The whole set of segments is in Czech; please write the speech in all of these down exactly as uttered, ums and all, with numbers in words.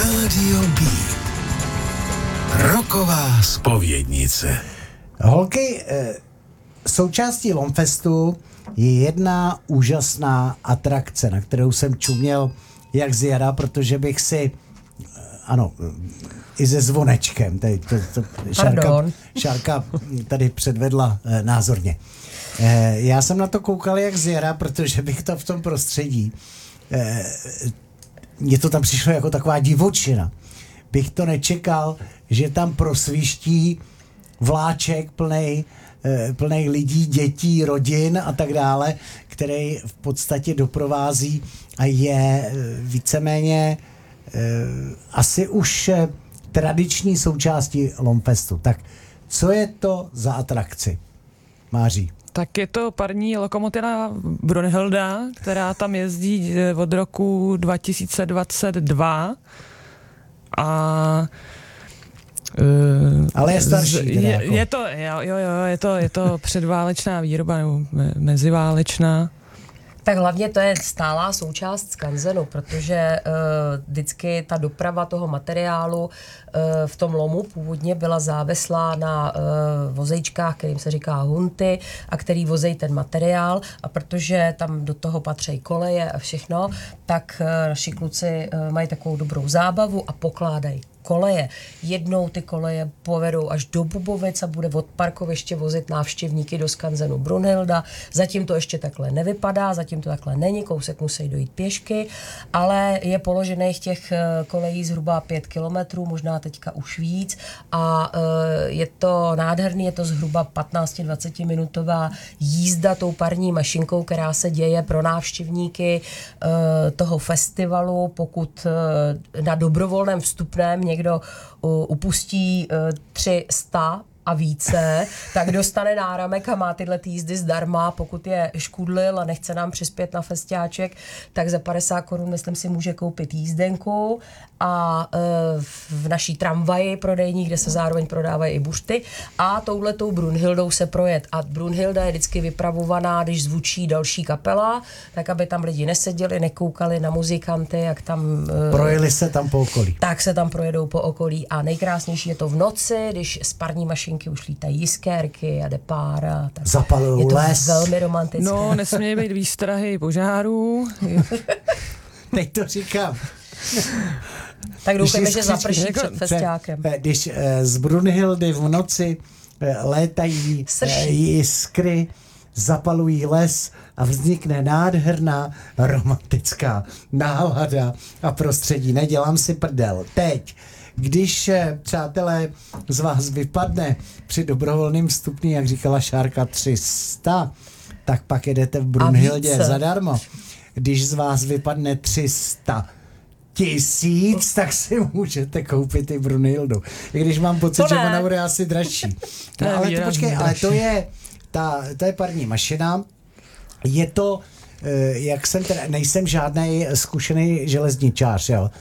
Rádio Beat. Rocková zpovědnice. Holky, součástí Lomfestu je jedna úžasná atrakce, na kterou jsem čuměl jak z jara, protože bych si, ano, i se zvonečkem, tady to, to, Šárka, Šárka tady předvedla eh, názorně. Eh, já jsem na to koukal jak z jara, protože bych to v tom prostředí, eh, mně to tam přišlo jako taková divočina. Bych to nečekal, že tam prosviští vláček plnej, eh, plnej lidí, dětí, rodin a tak dále, který v podstatě doprovází a je eh, víceméně eh, asi už eh, tradiční součástí Lomfestu. Tak co je to za atrakci, Máří? Tak je to parní lokomotiva Brunhilda, která tam jezdí od roku dva tisíce dvacet dva a Uh, ale je starší. Je, jako. je to, jo, jo, jo, je to, je to předválečná výroba, nebo meziválečná. Tak hlavně to je stálá součást skanzenu, protože uh, vždycky ta doprava toho materiálu uh, v tom lomu původně byla závislá na uh, vozejčkách, kterým se říká hunty, a který vozejí ten materiál, a protože tam do toho patří koleje a všechno, tak uh, naši kluci uh, mají takovou dobrou zábavu a pokládají koleje. Jednou ty koleje povedou až do Bubovic a bude od parkoviště vozit návštěvníky do skanzenu Brunhilda. Zatím to ještě takhle nevypadá, zatím to takhle není, kousek musí dojít pěšky, ale je položených těch kolejí zhruba pět kilometrů, možná teďka už víc, a je to nádherný, je to zhruba patnáct až dvacet minutová jízda tou parní mašinkou, která se děje pro návštěvníky toho festivalu. Pokud na dobrovolném vstupném někdo upustí tři sta a více, tak dostane náramek a má tyhle jízdy zdarma. Pokud je škudlil a nechce nám přispět na festiáček, tak za padesát korun, myslím si, může koupit jízdenku a e, v naší tramvaji prodejní, kde se zároveň prodávají i bušty, a touhletou Brunhildou se projet. A Brunhilda je vždycky vypravovaná, když zvučí další kapela, tak aby tam lidi neseděli, nekoukali na muzikanty, jak tam... E, Projeli se tam po okolí. Tak se tam projedou po okolí a nejkrásnější je to v noci, když z parní mašinky už lítají jiskérky a jde pára. Tak zapalujou je to les. Velmi romantické. No, nesmějí být výstrahy požárů. Teď to říkám. Tak doufejme, že zaprší jako před festiákem. Když eh, z Brunhildy v noci eh, létají eh, jiskry, zapalují les a vznikne nádherná romantická nálada a prostředí. Nedělám si prdel. Teď, když, přátelé, z vás vypadne při dobrovolném vstupní, jak říkala Šárka, tři sta, tak pak jedete v Brunhildě zadarmo. Když z vás vypadne tři sta tisíc, tak si můžete koupit i Brunhildu. I když mám pocit, že ona bude asi dražší. No, ale to počkej, ale to je, ta, to je parní mašina. Je to, jak jsem teda, nejsem žádnej zkušený železničář, jo.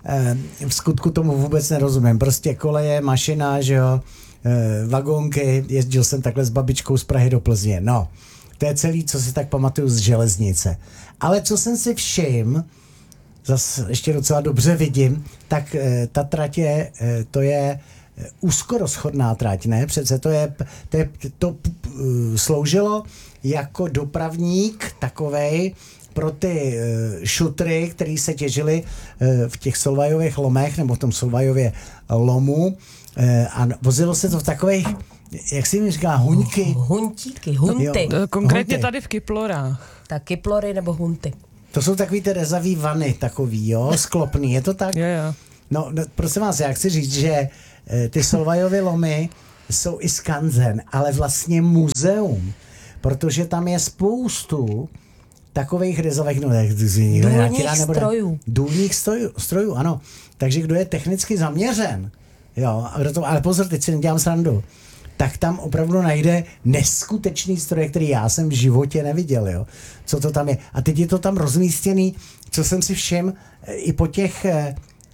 V skutku tomu vůbec nerozumím. Prostě koleje, mašina, že jo, vagónky, jezdil jsem takhle s babičkou z Prahy do Plzně. No, to je celý, co si tak pamatuju z železnice. Ale co jsem si všiml, zase ještě docela dobře vidím, tak ta trať je, to je úzkorozchodná trať, ne? Přece to je, to, je, to sloužilo jako dopravník takovej pro ty uh, šutry, které se těžily uh, v těch Solvajových lomech, nebo v tom Solvajově lomu, uh, a vozilo se to v takových, jak si mi říká, huňky? Huntíky, hunty. Jo, konkrétně hunty. Tady v Kyplorách. Tak kyplory nebo hunty. To jsou takový ty rezavý vany, takový, jo, sklopný, je to tak? Jo, jo. No, no, prosím vás, já chci říct, že uh, ty Solvajovy lomy jsou i skanzen, ale vlastně muzeum, protože tam je spoustu takových rezových, no, důlních strojů. Důlních strojů, strojů, ano. Takže kdo je technicky zaměřen, jo, a kdo to, ale pozor, teď si nedělám srandu, tak tam opravdu najde neskutečný stroje, který já jsem v životě neviděl, jo. Co to tam je. A teď je to tam rozmístěný, co jsem si všiml, i po těch eh,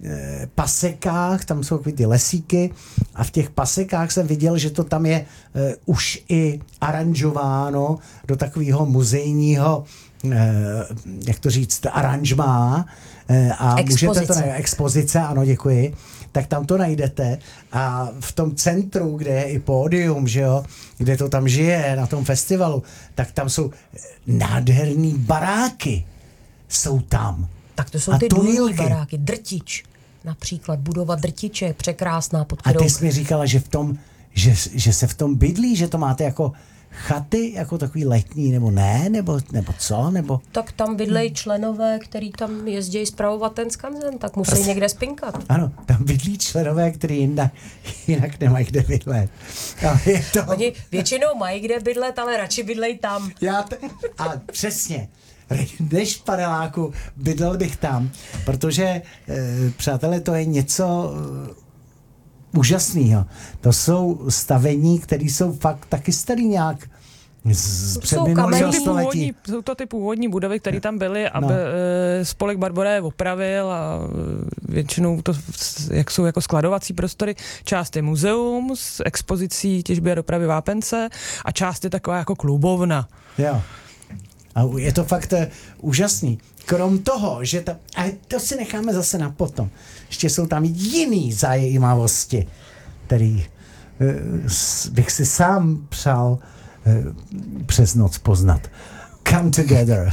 pasekách, tam jsou ty lesíky, a v těch pasekách jsem viděl, že to tam je eh, už i aranžováno do takového muzejního jak to říct, aranžmá a Expozice. můžete to najít, expozice, ano, děkuji, tak tam to najdete a v tom centru, kde je i pódium, že jo, kde to tam žije na tom festivalu, tak tam jsou nádherný baráky, jsou tam. Tak to jsou A ty důlní tunilky. baráky, Drtič. Například budova Drtiče, překrásná, pod A kterou... ty jsi mi říkala, že v tom, že, že se v tom bydlí, že to máte jako chaty, jako takový letní, nebo ne, nebo, nebo co, nebo... Tak tam bydlejí členové, který tam jezdí spravovat ten skanzen, tak musí někde spinkat. Ano, tam bydlí členové, který jinak, jinak nemají kde bydlet. A je to... Oni většinou mají kde bydlet, ale radši bydlej tam. Já t- a přesně, než v paneláku bydlel bych tam, protože, e, přátelé, to je něco e, úžasného. To jsou stavení, které jsou fakt taky starý nějak z předminulého kamenný století. Původní, jsou to ty původní budovy, které tam byly, aby No. no. spolek Barbora je opravil a e, většinou to jak jsou jako skladovací prostory. Část je muzeum s expozicí těžby a dopravy vápence a část je taková jako klubovna. Jo. A je to fakt uh, úžasný. Krom toho, že ta, a to si necháme zase na potom. Ještě jsou tam jiný zajímavosti, který uh, s, bych si sám přál uh, přes noc poznat. Come together.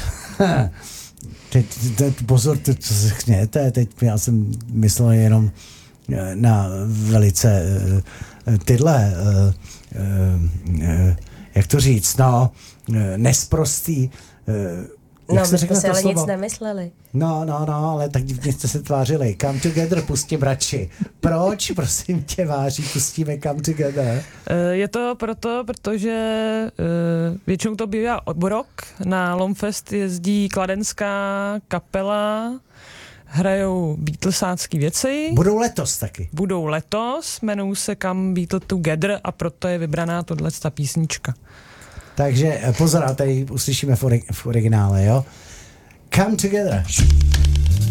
teď, teď, pozor, teď, co se chněte, teď já jsem myslel jenom uh, na velice uh, tyhle uh, uh, uh, jak to říct, no, nesprostý. Jak No, se my řekne jsme si to ale slovo? nic nemysleli. No, no, no, ale tak divně jste se tvářili. Come together, pustím radši. Proč, prosím tě, váží, pustíme come together? E, Je to proto, protože e, většinou to bývá rok. Na Lomfest jezdí kladenská kapela, hrajou Beatlesácký věci. Budou letos taky. Budou letos, jmenují se Come Beatle Together a proto je vybraná tohleta písnička. Takže pozor, a tady uslyšíme v, ori- v originále, jo? Come together.